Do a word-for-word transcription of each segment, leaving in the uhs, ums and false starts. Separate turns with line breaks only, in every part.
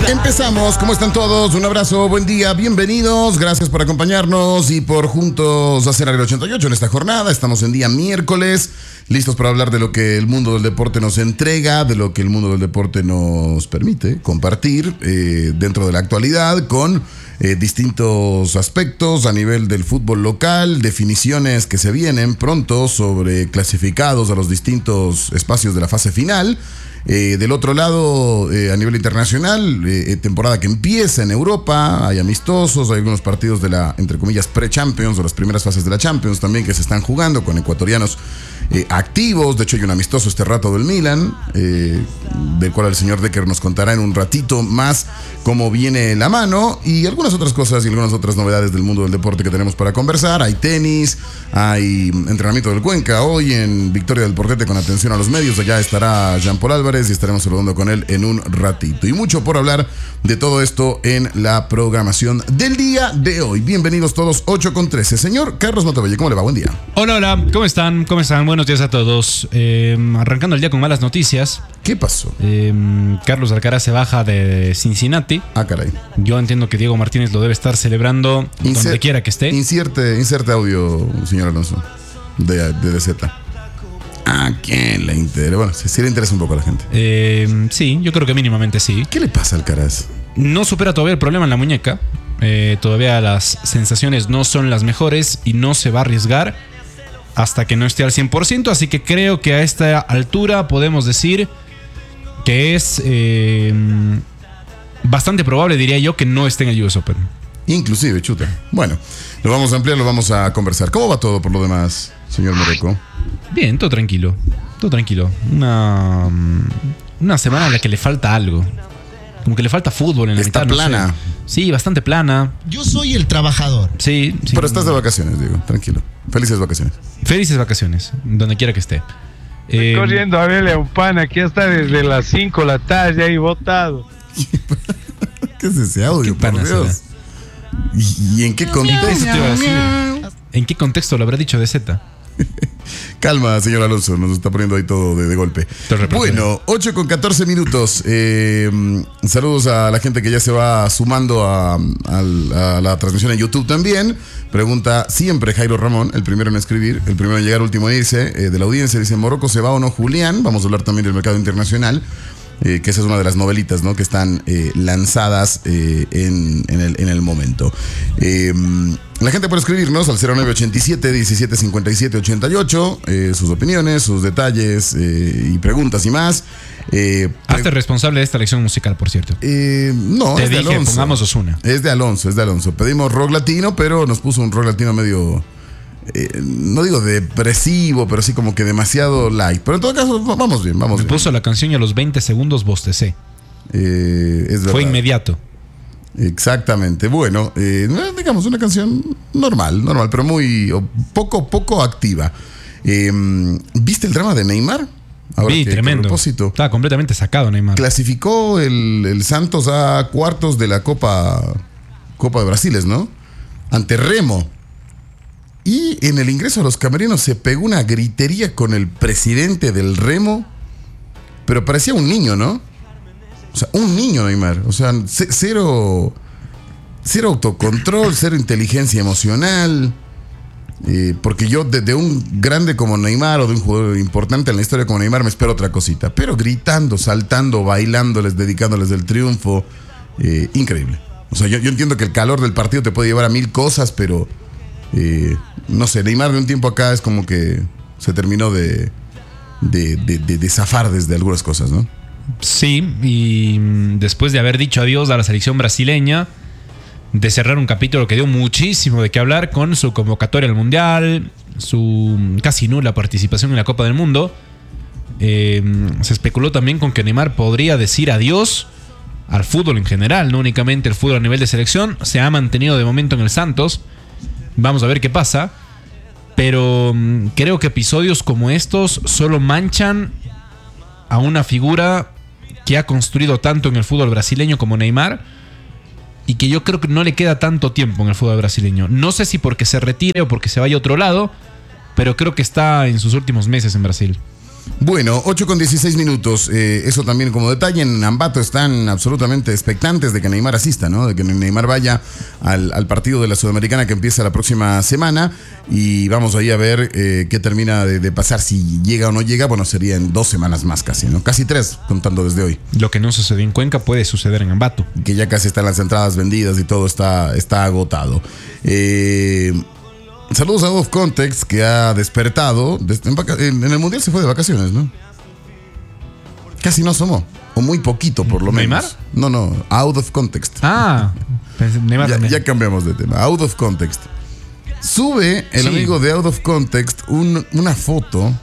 Empezamos, ¿cómo están todos? Un abrazo, buen día, bienvenidos, gracias por acompañarnos y por juntos hacer Área ochenta y ocho en esta jornada. Estamos en día miércoles, listos para hablar de lo que el mundo del deporte nos entrega, de lo que el mundo del deporte nos permite compartir eh, dentro de la actualidad con eh, distintos aspectos a nivel del fútbol local, definiciones que se vienen pronto sobre clasificados a los distintos espacios de la fase final. Eh, del otro lado, eh, a nivel internacional, eh, temporada que empieza en Europa, hay amistosos, hay algunos partidos de la, entre comillas, pre-Champions o las primeras fases de la Champions también que se están jugando con ecuatorianos eh, activos. De hecho, hay un amistoso este rato del Milan, eh, del cual el señor Decker nos contará en un ratito más cómo viene la mano y algunas otras cosas y algunas otras novedades del mundo del deporte que tenemos para conversar. Hay tenis, hay entrenamiento del Cuenca hoy en Victoria del Portete con atención a los medios. Allá estará Jean Paul Álvarez y estaremos saludando con él en un ratito. Y mucho por hablar de todo esto en la programación del día de hoy. Bienvenidos todos, ocho con trece. Señor Carlos Motovelle, ¿cómo le va? Buen día.
Hola, hola, ¿cómo están? ¿Cómo están? Buenos días a todos. Eh, arrancando el día con malas noticias.
¿Qué pasó?
Eh, Carlos Alcaraz se baja de Cincinnati.
Ah, caray.
Yo entiendo que Diego Martínez lo debe estar celebrando Inser- donde quiera que esté.
Inserte, inserte audio, señor Alonso, de, de D Z. ¿A quién le interesa? Bueno, sí, sí le interesa un poco a la gente.
Eh, sí, yo creo que mínimamente sí.
¿Qué le pasa al Alcaraz?
No supera todavía el problema en la muñeca. Eh, todavía las sensaciones no son las mejores y no se va a arriesgar hasta que no esté al cien por ciento. Así que creo que a esta altura podemos decir que es eh, bastante probable, diría yo, que no esté en el U S Open.
Inclusive, chuta. Bueno, lo vamos a ampliar, lo vamos a conversar. ¿Cómo va todo por lo demás, señor Moreco?
Bien, todo tranquilo. Todo tranquilo. Una, una semana en la que le falta algo. Como que le falta fútbol en la
Está
mitad.
plana.
No sé. Sí, bastante plana.
Yo soy el trabajador.
Sí, sí.
Pero estás de vacaciones, digo, tranquilo. Felices vacaciones.
Felices vacaciones, donde quiera que esté.
Eh, corriendo a verle a un pana que ya está desde las cinco de la tarde ahí botado.
¿Qué es ese audio, por Dios? ¿Y, ¿Y en qué contexto?
¿En qué contexto lo habrá dicho de Z?
Calma, señor Alonso, nos está poniendo ahí todo de, de golpe. Bueno, ocho con catorce minutos. Eh, saludos a la gente que ya se va sumando a, a, a la transmisión en YouTube también. Pregunta siempre Jairo Ramón, el primero en escribir, el primero en llegar, último en irse, eh, de la audiencia. Dice, ¿Morocco se va o no, Julián? Vamos a hablar también del mercado internacional. Eh, que esa es una de las novelitas, ¿no?, que están eh, lanzadas eh, en, en, el, en el momento. Eh, la gente puede escribirnos al cero nueve ochenta y siete, diecisiete cincuenta y siete, ochenta y ocho, eh, sus opiniones, sus detalles eh, y preguntas y más. Eh,
Hazte responsable de esta lección musical, por cierto.
Eh, no,
Te
es
dije,
de Alonso.
Pongamos Ozuna.
Es de Alonso, es de Alonso. Pedimos rock latino, pero nos puso un rock latino medio... Eh, no digo depresivo, pero sí como que demasiado light. Pero en todo caso, vamos bien, vamos
Me
bien.
puso la canción y a los veinte segundos bostecé.
Eh, es
Fue inmediato.
Exactamente. Bueno, eh, digamos una canción normal, normal, pero muy poco, poco activa. Eh, ¿Viste el drama de Neymar?
Ahora Vi, que, tremendo. Propósito, estaba completamente sacado Neymar.
Clasificó el, el Santos a cuartos de la Copa, Copa de Brasiles, ¿no? Ante Remo. Y en el ingreso a los camerinos se pegó una gritería con el presidente del Remo, pero parecía un niño, ¿no? O sea, un niño Neymar. O sea, cero, cero autocontrol, cero inteligencia emocional. Eh, porque yo de, de un grande como Neymar o de un jugador importante en la historia como Neymar me espero otra cosita. Pero gritando, saltando, bailándoles, dedicándoles del triunfo. Eh, increíble. O sea, yo, yo entiendo que el calor del partido te puede llevar a mil cosas, pero... Eh, no sé, Neymar de un tiempo acá es como que se terminó de, de, de, de, de zafar desde algunas cosas, ¿no?
Sí, y después de haber dicho adiós a la selección brasileña, de cerrar un capítulo que dio muchísimo de qué hablar con su convocatoria al Mundial, su casi nula participación en la Copa del Mundo, eh, se especuló también con que Neymar podría decir adiós al fútbol en general, no únicamente el fútbol a nivel de selección. Se ha mantenido de momento en el Santos. Vamos a ver qué pasa. Pero um, creo que episodios como estos solo manchan a una figura que ha construido tanto en el fútbol brasileño como Neymar, y que yo creo que no le queda tanto tiempo en el fútbol brasileño. No sé si porque se retire o porque se vaya a otro lado, pero creo que está en sus últimos meses en Brasil.
Bueno, ocho con dieciséis minutos. Eh, eso también como detalle. En Ambato están absolutamente expectantes de que Neymar asista, ¿no? De que Neymar vaya al, al partido de la Sudamericana que empieza la próxima semana. Y vamos ahí a ver eh, qué termina de, de pasar. Si llega o no llega, bueno, sería en dos semanas más casi, ¿no? Casi tres, contando desde hoy.
Lo que no sucedió en Cuenca puede suceder en Ambato.
Que ya casi están las entradas vendidas y todo está, está agotado. Eh... Saludos a Out of Context, que ha despertado. En, vaca- en, en el Mundial se fue de vacaciones, ¿no? Casi no asomó. O muy poquito, por lo
¿Neymar?
menos. No, no. Out of Context.
Ah, pensé, Neymar
ya,
también.
ya cambiamos de tema. Out of Context. Sube el
Sí.
amigo de Out of Context un- una foto.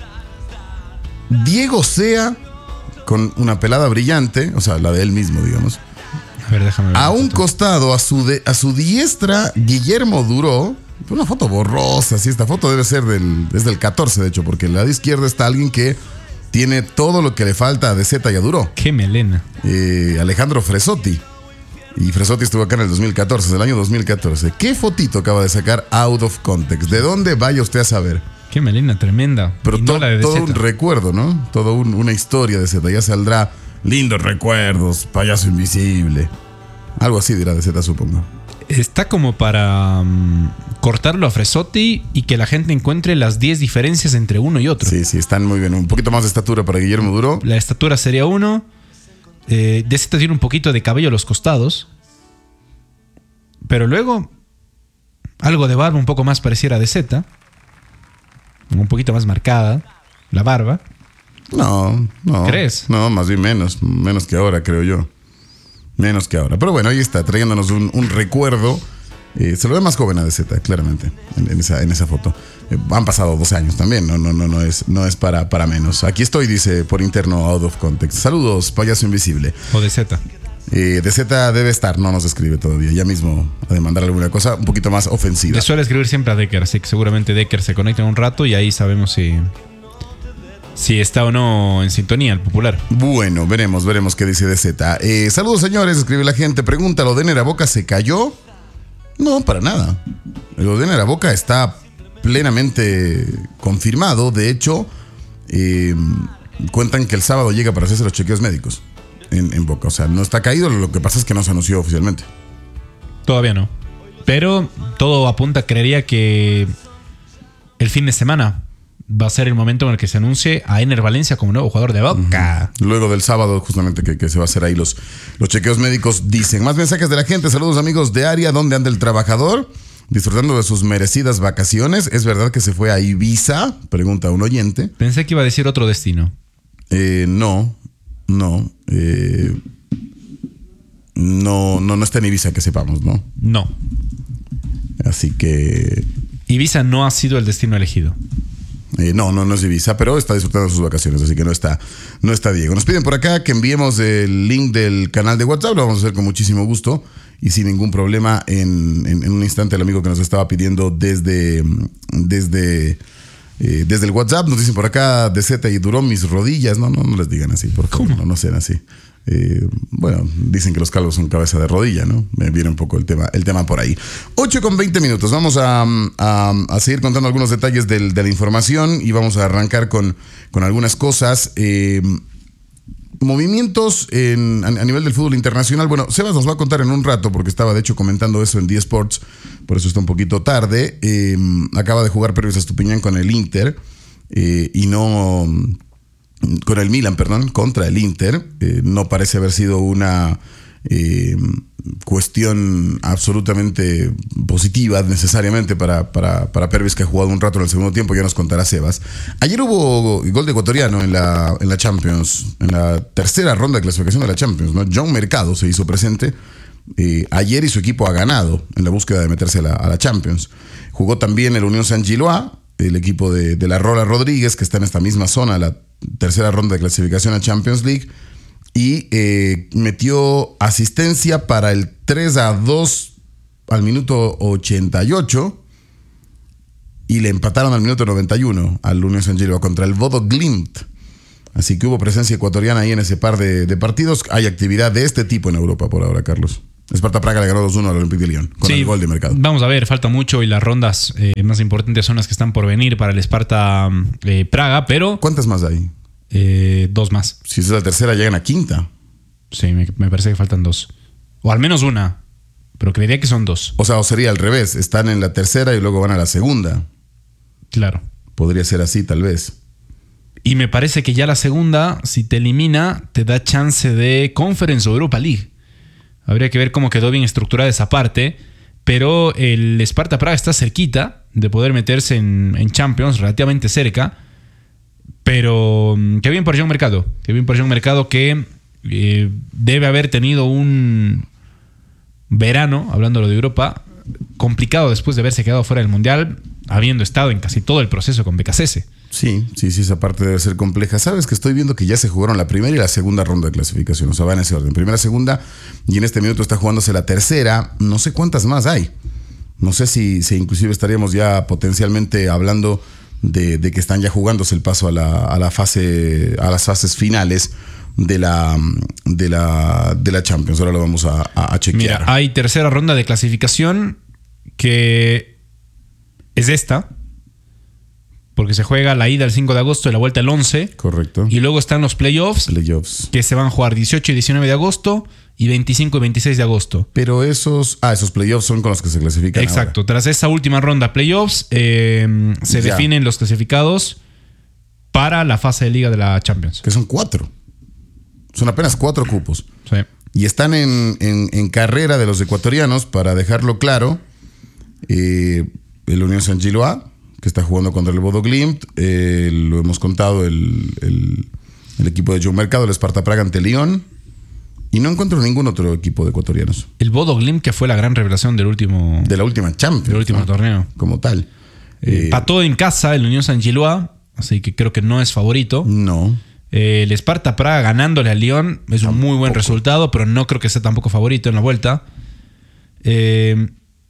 Diego Sea con una pelada brillante. O sea, la de él mismo, digamos.
A ver, déjame ver.
A
la
un
foto.
costado, a su, de- a su diestra, Guillermo Duró. Una foto borrosa, sí, esta foto debe ser del, es del catorce, de hecho, porque en el lado izquierdo está alguien que tiene todo lo que le falta a De Zeta y a Duró.
Qué melena.
Eh, Alejandro Fresotti. Y Fresotti estuvo acá en el dos mil catorce, es el año dos mil catorce. ¿Qué fotito acaba de sacar Out of Context? ¿De dónde vaya usted a saber?
Qué melena tremenda.
Pero
Y no
to-
la de
todo
D Z.
un recuerdo, ¿no? Todo un- una historia de Zeta. Ya saldrá lindos recuerdos, payaso invisible. Algo así dirá De Zeta, supongo.
Está como para um, cortarlo a Fresotti y que la gente encuentre las diez diferencias entre uno y otro.
Sí, sí, están muy bien. Un poquito más de estatura para Guillermo Duró.
La estatura sería uno. Eh, D Z tiene un poquito de cabello a los costados. Pero luego, algo de barba un poco más pareciera a D Z. Un poquito más marcada. La barba.
No, no.
¿Crees?
No, más bien menos. Menos que ahora, creo yo. Menos que ahora. Pero bueno, ahí está, trayéndonos un, un recuerdo. Eh, se lo ve más joven a De Zeta, claramente, en, en, esa, en esa foto. Eh, han pasado doce años también, no, no, no, no es, no es para, para menos. Aquí estoy, dice por interno Out of Context. Saludos, payaso invisible.
O D Z.
Eh, De Zeta debe estar, no nos escribe todavía. Ya mismo ha de mandar alguna cosa un poquito más ofensiva.
Le suele escribir siempre a Decker, así que seguramente Decker se conecta en un rato y ahí sabemos si, si está o no en sintonía el popular.
Bueno, veremos, veremos qué dice De Zeta. Eh, saludos, señores, escribe la gente. Pregunta, ¿lo de Neraboca se cayó? No, para nada. Lo de Neraboca está plenamente confirmado. De hecho, eh, cuentan que el sábado llega para hacerse los chequeos médicos en, en Boca. O sea, no está caído, lo que pasa es que no se anunció oficialmente.
Todavía no. Pero todo apunta, creería que el fin de semana va a ser el momento en el que se anuncie a Ener Valencia como nuevo jugador de Boca.
Luego del sábado, justamente, que, que se va a hacer ahí los, los chequeos médicos, dicen. Más mensajes de la gente. Saludos, amigos de área. ¿Dónde anda el trabajador? Disfrutando de sus merecidas vacaciones. ¿Es verdad que se fue a Ibiza? Pregunta un oyente.
Pensé que iba a decir otro destino.
Eh, no, no. Eh, no, no, no está en Ibiza, que sepamos, ¿no?
No.
Así que...
Ibiza no ha sido el destino elegido.
Eh, no, no, no es Ibiza, pero está disfrutando de sus vacaciones, así que no está, no está Diego. Nos piden por acá que enviemos el link del canal de WhatsApp, lo vamos a hacer con muchísimo gusto y sin ningún problema. En, en, en un instante el amigo que nos estaba pidiendo desde, desde, eh, desde el WhatsApp, nos dicen por acá, De Zeta y Duró mis rodillas. No, no, no les digan así, por favor, no, no sean así. Eh, bueno, dicen que los calvos son cabeza de rodilla, ¿no? Me viene un poco el tema, el tema por ahí. ocho con veinte minutos. Vamos a, a, a seguir contando algunos detalles del, de la información y vamos a arrancar con, con algunas cosas. Eh, movimientos en, a, a nivel del fútbol internacional. Bueno, Sebas nos va a contar en un rato porque estaba de hecho comentando eso en D Sports, por eso está un poquito tarde. Eh, acaba de jugar Pervis Estupiñán con el Inter eh, y no... con el Milan, perdón, contra el Inter. Eh, no parece haber sido una eh, cuestión absolutamente positiva necesariamente para, para, para Pervis, que ha jugado un rato en el segundo tiempo, ya nos contará Sebas. Ayer hubo gol de ecuatoriano en la, en la Champions, en la tercera ronda de clasificación de la Champions, ¿no? John Mercado se hizo presente eh, ayer y su equipo ha ganado en la búsqueda de meterse a la, a la Champions. Jugó también el Unión San Gilois, el equipo de, de la Rola Rodríguez, que está en esta misma zona, la tercera ronda de clasificación a Champions League, y eh, metió asistencia para el tres a dos al minuto ochenta y ocho y le empataron al minuto noventa y uno al Unión San Gilois contra el Bodo Glimt. Así que hubo presencia ecuatoriana ahí en ese par de, de partidos. Hay actividad de este tipo en Europa por ahora, Carlos. Sparta Praga le ganó dos uno al Olympique de Lyon con
Sí,
el gol de Mercado.
Vamos a ver, falta mucho y las rondas eh, más importantes son las que están por venir para el Sparta eh, Praga, pero
¿Cuántas más hay?
eh, dos más.
Si es la tercera, llegan a quinta.
Sí, me, me parece que faltan dos. O al menos una, pero creería que son dos.
O sea, o sería al revés. Están en la tercera y luego van a la segunda.
Claro.
Podría ser así, tal vez.
Y me parece que ya la segunda, si te elimina, te da chance de Conference o Europa League. Habría que ver cómo quedó bien estructurada esa parte. Pero el Sparta Praga está cerquita de poder meterse en, en Champions, relativamente cerca. Pero qué bien por John Mercado. Qué bien por John Mercado que eh, debe haber tenido un verano, hablándolo de Europa, complicado después de haberse quedado fuera del Mundial, habiendo estado en casi todo el proceso con B K C S.
Sí, sí, sí, esa parte debe ser compleja. Sabes que estoy viendo que ya se jugaron la primera y la segunda ronda de clasificación. O sea, va en ese orden. Primera, segunda, y en este minuto está jugándose la tercera. No sé cuántas más hay. No sé si, si inclusive estaríamos ya potencialmente hablando de, de que están ya jugándose el paso a la, a la fase, a las fases finales de la, de la, de la Champions. Ahora lo vamos a, a, a chequear.
Mira, hay tercera ronda de clasificación que es esta, porque se juega la ida el cinco de agosto y la vuelta el once.
Correcto.
Y luego están los playoffs,
Playoffs.
que se van a jugar dieciocho y diecinueve de agosto y veinticinco y veintiséis de agosto.
Pero esos, ah, esos playoffs son con los que se clasifican.
Exacto.
Ahora.
Tras esa última ronda playoffs, eh, se
Ya.
definen los clasificados para la fase de liga de la Champions.
Que son cuatro. Son apenas cuatro cupos.
Sí.
Y están en, en, en carrera de los ecuatorianos, para dejarlo claro. Eh, el Unión Saint-Gilloise, que está jugando contra el Bodo Glimt. Eh, lo hemos contado, el, el, el equipo de John Mercado, el Sparta Praga ante Lyon. Y no encuentro ningún otro equipo de ecuatorianos.
El Bodo Glimt, que fue la gran revelación del último,
De la última Champions.
del último
¿no?
torneo.
Como tal.
Eh,
Eh,
Pató en casa el Unión Saint-Gilloise, así que creo que no es favorito.
no.
Eh, el Sparta Praga ganándole al Lyon es un muy buen resultado, pero no creo que sea tampoco favorito en la vuelta. Eh,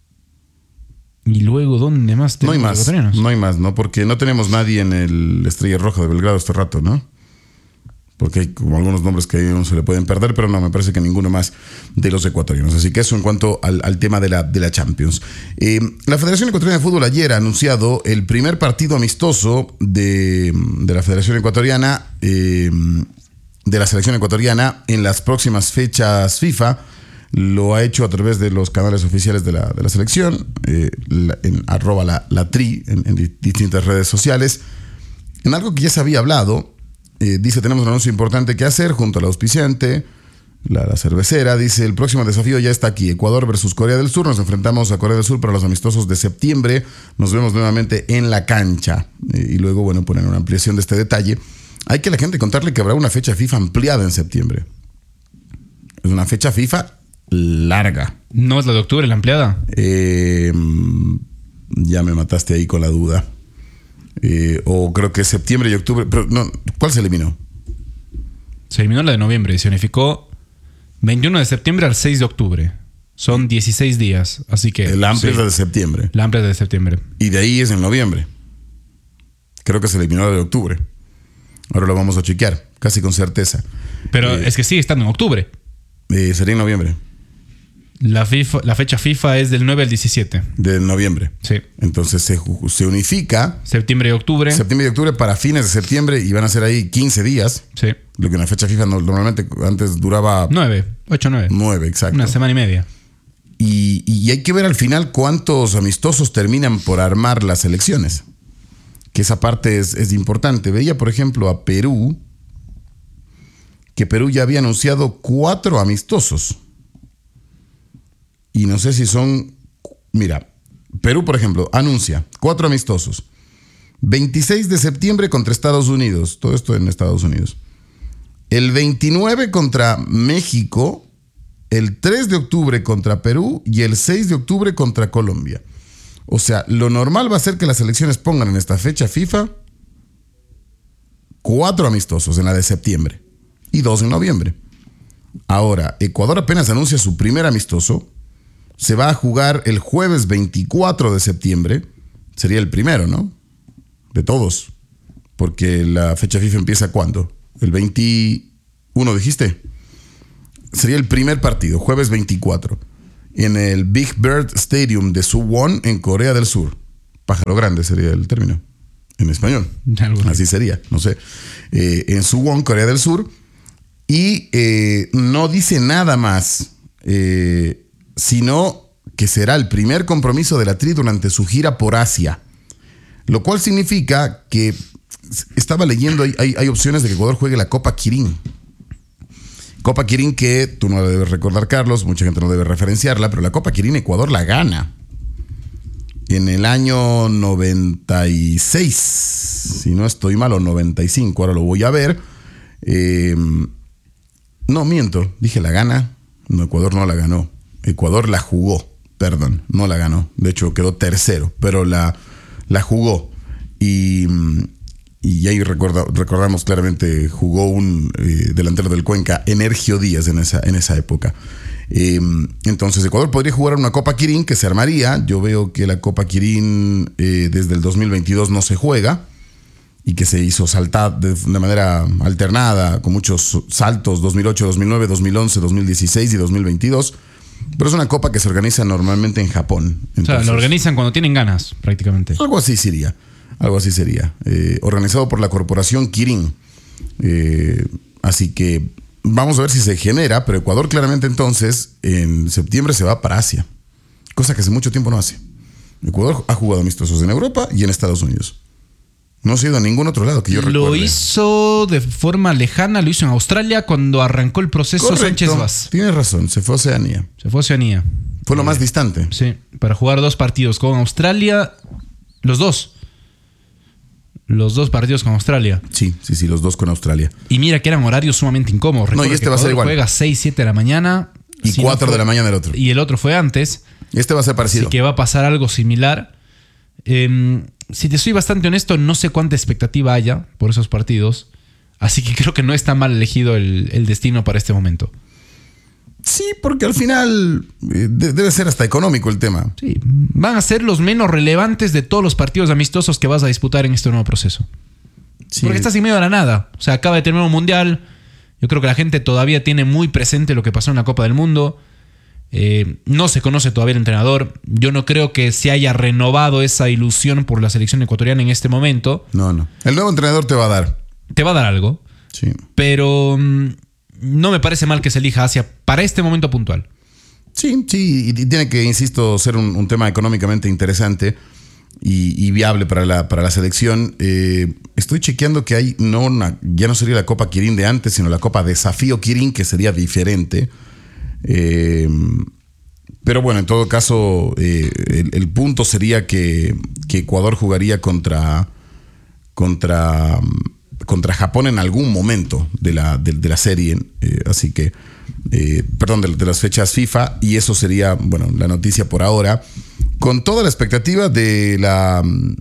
y luego, ¿dónde más
No hay
tenemos
más.
ecuatorianos?
No hay más, ¿no? Porque no tenemos nadie en el Estrella Roja de Belgrado este rato, ¿no? Porque hay como algunos nombres que no se le pueden perder, pero no, me parece que ninguno más de los ecuatorianos. Así que eso en cuanto al, al tema de la, de la Champions. Eh, la Federación Ecuatoriana de Fútbol ayer ha anunciado el primer partido amistoso de, de la Federación Ecuatoriana, eh, de la selección ecuatoriana en las próximas fechas FIFA. Lo ha hecho a través de los canales oficiales de la, de la selección, eh, la, en arroba la, la tri, en, en distintas redes sociales. En algo que ya se había hablado. Eh, dice, tenemos un anuncio importante que hacer junto al auspiciante, la, la cervecera. Dice, el próximo desafío ya está aquí, Ecuador versus Corea del Sur. Nos enfrentamos a Corea del Sur para los amistosos de septiembre. Nos vemos nuevamente en la cancha. Eh, y luego, bueno, ponen una ampliación de este detalle. Hay que a la gente contarle que habrá una fecha FIFA ampliada en septiembre. Es una fecha FIFA larga.
¿No es la de octubre la ampliada?
Eh, ya me mataste ahí con la duda. Eh, o creo que septiembre y octubre. Pero no, ¿cuál se eliminó?
Se eliminó la de noviembre y se unificó veintiuno de septiembre al seis de octubre. Son dieciséis días, así que...
La amplia
sí,
es la de septiembre.
la amplia es de septiembre.
Y de ahí es en noviembre. Creo que se eliminó la de octubre. Ahora lo vamos a chequear, casi con certeza.
Pero
Eh,
es que sigue estando en octubre.
Eh, sería en noviembre.
La, FIFA, la fecha FIFA es del nueve al diecisiete.
De noviembre.
Sí.
Entonces se, ju- se unifica
Septiembre y octubre.
septiembre y octubre para fines de septiembre y van a ser ahí quince días.
Sí.
Lo que una fecha FIFA no- normalmente antes duraba
nueve. ocho, nueve.
nueve, exacto.
Una semana y media.
Y, y hay que ver al final cuántos amistosos terminan por armar las elecciones. Que esa parte es, es importante. Veía, por ejemplo, a Perú, que Perú ya había anunciado cuatro amistosos. Y no sé si son... Mira, Perú, por ejemplo, anuncia cuatro amistosos. veintiséis de septiembre contra Estados Unidos. Todo esto en Estados Unidos. El veintinueve contra México. El tres de octubre contra Perú. Y el seis de octubre contra Colombia. O sea, lo normal va a ser que las selecciones pongan en esta fecha FIFA cuatro amistosos en la de septiembre. Y dos en noviembre. Ahora, Ecuador apenas anuncia su primer amistoso. Se va a jugar el jueves veinticuatro de septiembre. Sería el primero, ¿no? De todos. Porque la fecha FIFA empieza ¿cuándo? El veintiuno, dijiste. sería el primer partido, jueves veinticuatro, en el Big Bird Stadium de Suwon, en Corea del Sur. Pájaro grande sería el término en español. Así sería, no sé. Eh, en Suwon, Corea del Sur. Y eh, no dice nada más, eh, sino que será el primer compromiso de la Tri durante su gira por Asia. Lo cual significa que, estaba leyendo, hay, hay, hay opciones de que Ecuador juegue la Copa Kirin. Copa Kirin que tú no la debes recordar, Carlos, mucha gente no debe referenciarla, pero la Copa Kirin Ecuador la gana en el año noventa y seis, si no estoy mal, o noventa y cinco, ahora lo voy a ver. Eh, no, miento, dije la gana. No, Ecuador no la ganó. Ecuador la jugó, perdón, no la ganó. De hecho, quedó tercero, pero la, la jugó. Y, y ahí recorda, recordamos claramente, jugó un eh, delantero del Cuenca, Energio Díaz, en esa, en esa época. Eh, entonces Ecuador podría jugar una Copa Kirin que se armaría. Yo veo que la Copa Kirin eh, desde el dos mil veintidós no se juega y que se hizo saltar de, de manera alternada, con muchos saltos, dos mil ocho, dos mil nueve, dos mil once, dos mil dieciséis y dos mil veintidós. Pero es una copa que se organiza normalmente en Japón. Entonces,
o sea, lo organizan cuando tienen ganas, prácticamente.
Algo así sería. Algo así sería. Eh, organizado por la corporación Kirin. Eh, así que vamos a ver si se genera, pero Ecuador claramente entonces en septiembre se va para Asia. Cosa que hace mucho tiempo no hace. Ecuador ha jugado amistosos en Europa y en Estados Unidos. No se ha ido a ningún otro lado que yo recuerde.
Lo hizo de forma lejana, lo hizo en Australia cuando arrancó el proceso.
Correcto.
Sánchez Vaz.
Tienes razón, se fue a Oceanía.
Se fue a Oceanía.
Fue lo
eh,
más distante.
Sí, para jugar dos partidos con Australia. Los dos. Los dos partidos con Australia.
Sí, sí, sí, los dos con Australia.
Y mira que eran horarios sumamente incómodos.
Recuerda, no, y este va a ser igual.
Juega seis, siete de la mañana.
Y si cuatro no fue, de la mañana el otro.
Y el otro fue antes.
Este va a ser parecido.
Así que va a pasar algo similar. Eh, si te soy bastante honesto, no sé cuánta expectativa haya por esos partidos. Así que creo que no está mal elegido el, el destino para este momento.
Sí, porque al final eh, de, debe ser hasta económico el tema.
Sí, van a ser los menos relevantes de todos los partidos amistosos que vas a disputar en este nuevo proceso. Sí. Porque estás en medio de la nada. O sea, acaba de terminar un mundial. Yo creo que la gente todavía tiene muy presente lo que pasó en la Copa del Mundo. Eh, no se conoce todavía el entrenador. Yo no creo que se haya renovado esa ilusión por la selección ecuatoriana en este momento.
No, no. El nuevo entrenador te va a dar.
Te va a dar algo.
Sí.
Pero mmm, no me parece mal que se elija Asia para este momento puntual.
Sí, sí. Y tiene que, insisto, ser un, un tema económicamente interesante y, y viable para la, para la selección. Eh, estoy chequeando que hay, no una, ya no sería la Copa Kirin de antes, sino la Copa Desafío Kirin, que sería diferente. Eh, pero bueno, en todo caso, eh, el, el punto sería que, que Ecuador jugaría contra, contra, contra Japón en algún momento de la, de, de la serie. Eh, así que, eh, perdón, de, de las fechas FIFA. Y eso sería, bueno, la noticia por ahora. Con toda la expectativa de la,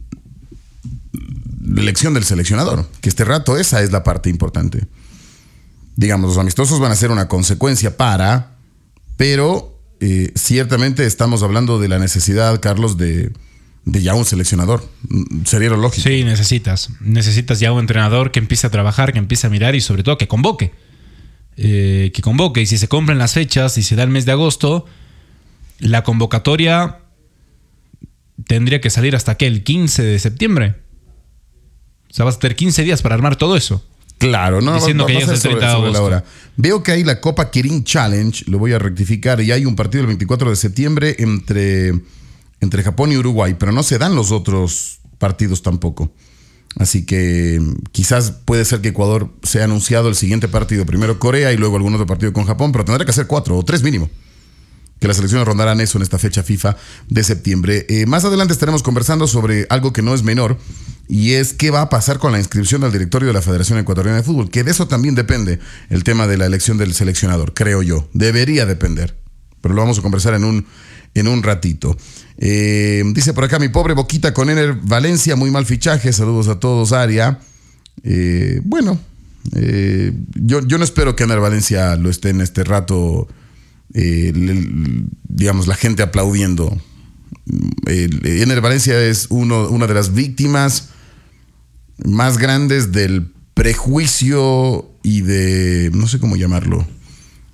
la elección del seleccionador. Que este rato esa es la parte importante. Digamos, los amistosos van a ser una consecuencia para... Pero eh, ciertamente estamos hablando de la necesidad, Carlos, de, de ya un seleccionador. Sería lo lógico.
Sí, necesitas. Necesitas ya un entrenador que empiece a trabajar, que empiece a mirar y sobre todo que convoque. Eh, que convoque. Y si se cumplen las fechas y se da el mes de agosto, la convocatoria tendría que salir hasta ¿qué? El quince de septiembre. O sea, vas a tener quince días para armar todo eso.
Claro, no,
diciendo
va,
que
va
ya es el treinta de agosto.
Veo que hay la Copa Kirin Challenge, lo voy a rectificar, y hay un partido el veinticuatro de septiembre entre, entre Japón y Uruguay, pero no se dan los otros partidos tampoco. Así que quizás puede ser que Ecuador sea anunciado el siguiente partido, primero Corea y luego algún otro partido con Japón, pero tendrá que hacer cuatro o tres mínimo. Que las selecciones rondarán eso en esta fecha FIFA de septiembre. Eh, más adelante estaremos conversando sobre algo que no es menor, y es qué va a pasar con la inscripción al directorio de la Federación Ecuatoriana de Fútbol, que de eso también depende el tema de la elección del seleccionador, creo yo. Debería depender, pero lo vamos a conversar en un, en un ratito. Eh, dice por acá, mi pobre Boquita con Ener Valencia, muy mal fichaje, saludos a todos, Aria. Eh, bueno, eh, yo, yo no espero que Ener Valencia lo esté en este rato... Eh, le, digamos, la gente aplaudiendo. Eh, Ener Valencia es uno, una de las víctimas más grandes del prejuicio y de, no sé cómo llamarlo,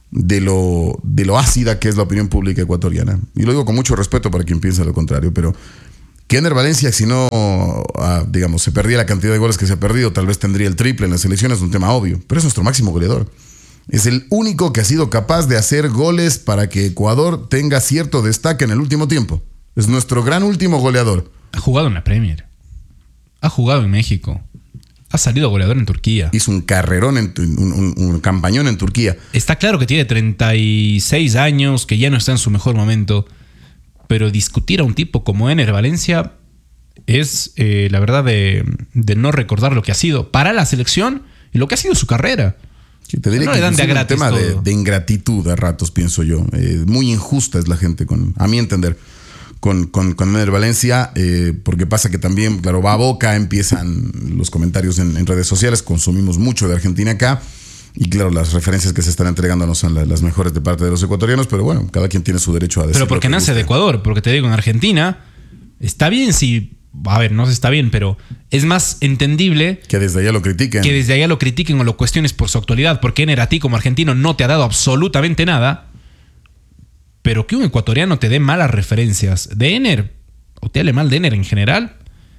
de lo, de lo ácida que es la opinión pública ecuatoriana. Y lo digo con mucho respeto para quien piensa lo contrario, pero que Ener Valencia, si no, ah, digamos, se perdía la cantidad de goles que se ha perdido, tal vez tendría el triple en las elecciones, es un tema obvio, pero es nuestro máximo goleador. Es el único que ha sido capaz de hacer goles para que Ecuador tenga cierto destaque en el último tiempo. Es nuestro gran último goleador.
Ha jugado en la Premier. Ha jugado en México. Ha salido goleador en Turquía.
Hizo un carrerón, en, un, un, un campañón en Turquía.
Está claro que tiene treinta y seis años, que ya no está en su mejor momento. Pero discutir a un tipo como Ener Valencia es, eh, la verdad, de, de no recordar lo que ha sido para la selección y lo que ha sido su carrera.
Sí, te diría no que le dan de un tema de, de ingratitud a ratos, pienso yo. Eh, muy injusta es la gente, con, a mi entender, con, con, con Ener Valencia, eh, porque pasa que también, claro, va a boca, empiezan los comentarios en, en redes sociales, consumimos mucho de Argentina acá, y claro, las referencias que se están entregando no son las, las mejores de parte de los ecuatorianos, pero bueno, cada quien tiene su derecho a decir.
Pero porque nace gusta. De Ecuador, porque te digo, en Argentina, está bien si... A ver, no se está bien, pero es más entendible
que desde allá lo critiquen.
Que desde allá lo critiquen o lo cuestiones por su actualidad, porque Ener a ti como argentino no te ha dado absolutamente nada, pero que un ecuatoriano te dé malas referencias de Ener, o te hable mal de Ener en general,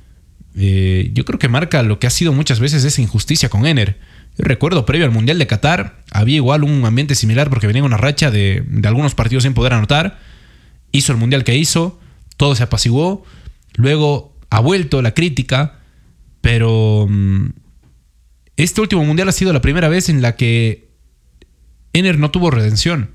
eh, yo creo que marca lo que ha sido muchas veces esa injusticia con Ener. Yo recuerdo, previo al Mundial de Qatar, había igual un ambiente similar porque venía una racha de, de algunos partidos sin poder anotar. Hizo el Mundial que hizo, todo se apaciguó, luego ha vuelto la crítica, pero este último mundial ha sido la primera vez en la que Ener no tuvo redención.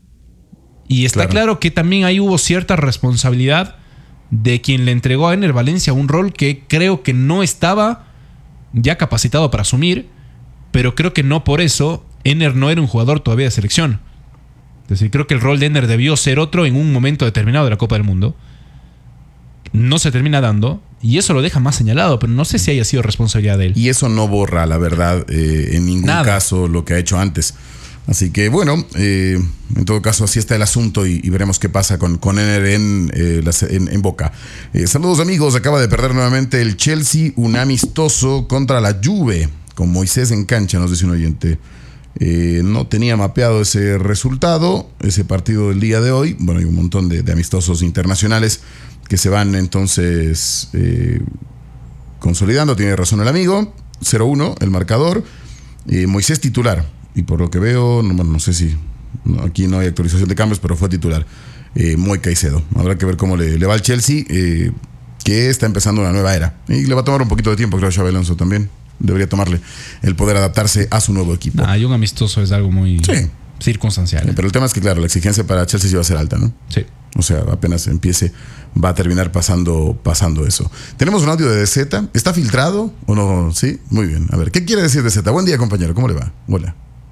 Y está claro, claro que también ahí hubo cierta responsabilidad de quien le entregó a Ener Valencia un rol que creo que no estaba ya capacitado para asumir, pero creo que no por eso Ener no era un jugador todavía de selección. Es decir, creo que el rol de Ener debió ser otro en un momento determinado de la Copa del Mundo. No se termina dando y eso lo deja más señalado, pero no sé si haya sido responsabilidad de él.
Y eso no borra, la verdad, eh, en ningún Nada. caso lo que ha hecho antes. Así que bueno, eh, en todo caso así está el asunto y, y veremos qué pasa con, con Ener en, eh, las, en, en Boca. Eh, saludos amigos, acaba de perder nuevamente el Chelsea un amistoso contra la Juve, con Moisés en cancha, nos dice un oyente. Eh, no tenía mapeado ese resultado, ese partido del día de hoy. Bueno, hay un montón de, de amistosos internacionales que se van entonces eh, consolidando. Tiene razón el amigo. cero uno el marcador. Eh, Moisés titular. Y por lo que veo, no, bueno, no sé si no, aquí no hay actualización de cambios, pero fue titular. Eh, Moy Caicedo. Habrá que ver cómo le, le va al Chelsea, eh, que está empezando una nueva era. Y le va a tomar un poquito de tiempo, creo, a Xabi Alonso también. Debería tomarle el poder adaptarse a su nuevo equipo.
Ah, y un amistoso es algo muy sí. circunstancial.
¿eh? Pero el tema es que, claro, la exigencia para Chelsea sí va a ser alta, ¿no?
Sí.
O sea, apenas empiece, va a terminar pasando, pasando eso. Tenemos un audio de D Z. ¿Está filtrado o no? Sí, muy bien. A ver, ¿qué quiere decir D Z? Buen día, compañero. ¿Cómo le va? Hola.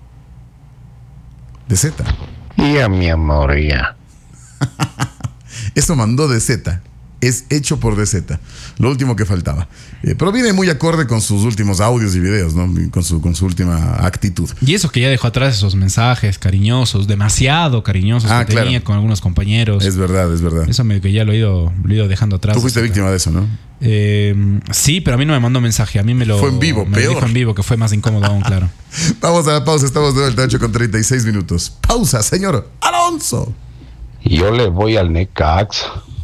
D Z.
Ya, mi amor, ya.
Eso mandó D Z. Es hecho por D Z. Lo último que faltaba. Eh, pero viene muy acorde con sus últimos audios y videos, ¿no? Con su, con su última actitud.
Y eso que ya dejó atrás esos mensajes cariñosos, demasiado cariñosos ah, que claro. tenía con algunos compañeros.
Es verdad, es verdad.
Eso me, que ya lo he, ido, lo he ido dejando atrás.
Tú fuiste víctima de eso, ¿no?
Eh, sí, pero a mí no me mandó mensaje. A mí me lo
fue en vivo,
me
peor.
Lo dijo en vivo, que fue más incómodo aún, claro.
Vamos a la pausa. Estamos de vuelta, ocho con treinta y seis minutos. Pausa, señor Alonso.
Yo le voy al Necaxa.